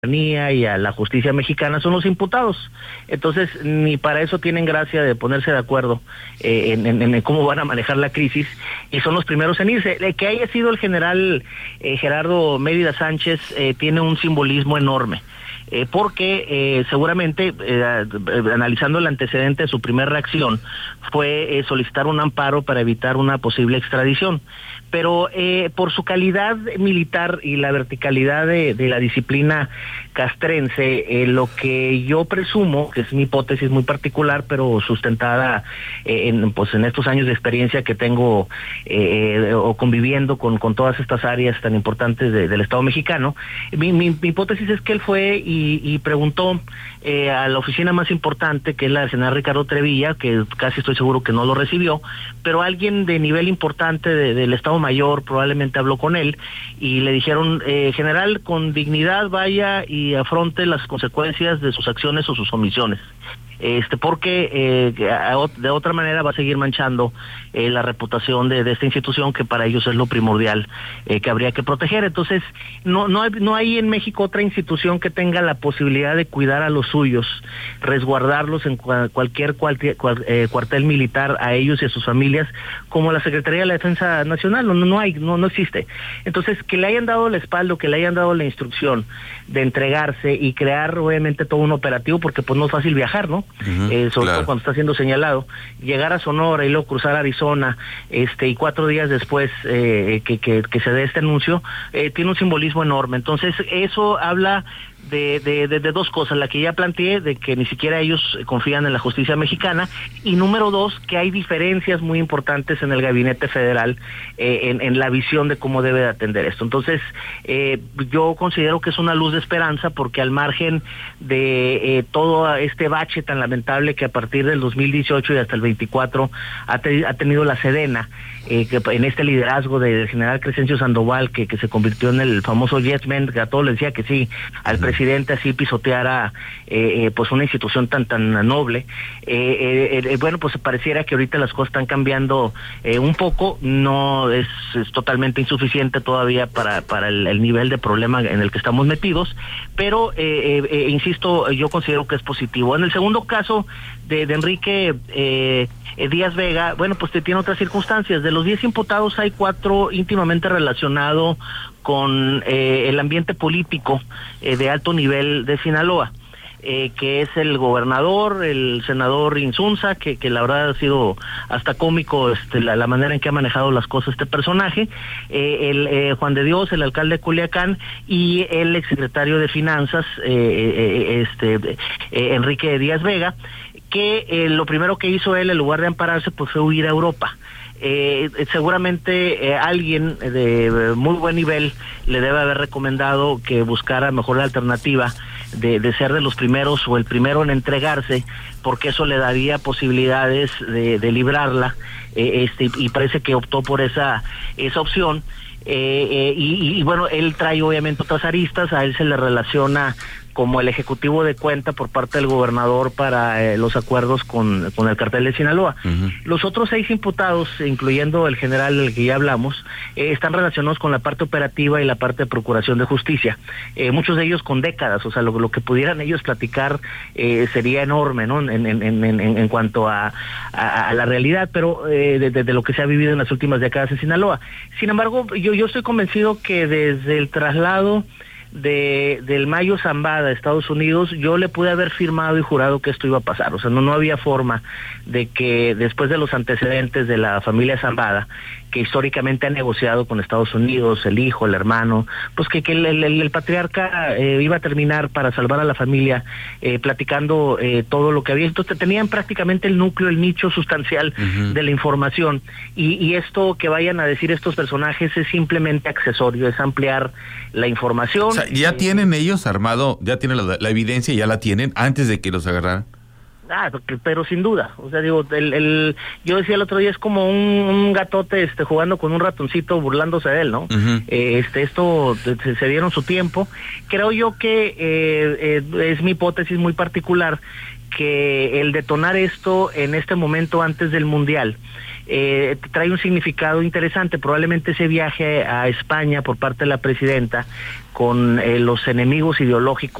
y a la justicia mexicana son los imputados. Entonces, ni para eso tienen gracia de ponerse de acuerdo en cómo van a manejar la crisis, y son los primeros en irse. Que haya sido el general Gerardo Mérida Sánchez tiene un simbolismo enorme. Porque seguramente, analizando el antecedente de su primera reacción, fue solicitar un amparo para evitar una posible extradición. Pero por su calidad militar y la verticalidad de la disciplina castrense, lo que yo presumo, que es mi hipótesis muy particular, pero sustentada en estos años de experiencia que tengo o conviviendo con todas estas áreas tan importantes del Estado mexicano, mi hipótesis es que él fue y preguntó a la oficina más importante, que es la del general Ricardo Trevilla, que casi estoy seguro que no lo recibió, pero alguien de nivel importante del Estado Mayor probablemente habló con él y le dijeron: general, con dignidad vaya y afronte las consecuencias de sus acciones o sus omisiones. Porque de otra manera va a seguir manchando la reputación de esta institución, que para ellos es lo primordial que habría que proteger. Entonces, no hay en México otra institución que tenga la posibilidad de cuidar a los suyos, resguardarlos en cualquier cuartel militar, a ellos y a sus familias, como la Secretaría de la Defensa Nacional. No existe. Entonces, que le hayan dado el respaldo, que le hayan dado la instrucción de entregarse y crear obviamente todo un operativo, porque pues no es fácil viajar, ¿no? Sobre todo cuando está siendo señalado, llegar a Sonora y luego cruzar Arizona, y 4 días después que se dé este anuncio, tiene un simbolismo enorme. Entonces, eso habla de dos cosas: la que ya planteé, de que ni siquiera ellos confían en la justicia mexicana, y número 2, que hay diferencias muy importantes en el gabinete federal en la visión de cómo debe de atender esto. Entonces, yo considero que es una luz de esperanza, porque al margen de todo este bache tan lamentable que a partir del 2018 y hasta el 24 ha tenido la Sedena, que en este liderazgo del general Crescencio Sandoval, que se convirtió en el famoso yes man, que a todos le decía que sí al presidente, así pisoteara una institución tan noble. Pues pareciera que ahorita las cosas están cambiando un poco. No es totalmente insuficiente todavía para el nivel de problema en el que estamos metidos, pero insisto, yo considero que es positivo. En el segundo caso de Enrique Díaz Vega, pues tiene otras circunstancias. De los 10 imputados hay 4 íntimamente relacionados con el ambiente político de alto nivel de Sinaloa, que es el gobernador, el senador Insunza, que la verdad ha sido hasta cómico la manera en que ha manejado las cosas este personaje, el Juan de Dios, el alcalde de Culiacán, y el exsecretario de Finanzas, Enrique Díaz Vega, que lo primero que hizo él, en lugar de ampararse, pues fue huir a Europa. Seguramente alguien de muy buen nivel le debe haber recomendado que buscara mejor la alternativa de ser de los primeros o el primero en entregarse, porque eso le daría posibilidades de librarla, y parece que optó por esa opción. Y bueno, él trae obviamente otras aristas. A él se le relaciona como el ejecutivo de cuenta por parte del gobernador para los acuerdos con el cartel de Sinaloa. Los otros 6 imputados, incluyendo el general del que ya hablamos, están relacionados con la parte operativa y la parte de procuración de justicia. Muchos de ellos con décadas, o sea, lo que pudieran ellos platicar sería enorme, ¿no? En cuanto a la realidad, pero de lo que se ha vivido en las últimas décadas en Sinaloa. Sin embargo, yo estoy convencido que desde el traslado del Mayo Zambada a Estados Unidos, yo le pude haber firmado y jurado que esto iba a pasar. O sea, no había forma de que después de los antecedentes de la familia Zambada, que históricamente ha negociado con Estados Unidos, el hijo, el hermano, pues que el patriarca iba a terminar, para salvar a la familia, platicando todo lo que había. Entonces tenían prácticamente el núcleo, el nicho sustancial de la información, y esto que vayan a decir estos personajes es simplemente accesorio, es ampliar la información. O sea, ya tienen ellos armado, ya tienen la evidencia, ya la tienen antes de que los agarraran. Pero sin duda, o sea, digo, yo decía el otro día, es como un gatote jugando con un ratoncito, burlándose de él, ¿no? Esto se dieron su tiempo. Creo yo que es mi hipótesis muy particular, que el detonar esto en este momento antes del Mundial trae un significado interesante. Probablemente ese viaje a España por parte de la presidenta con los enemigos ideológicos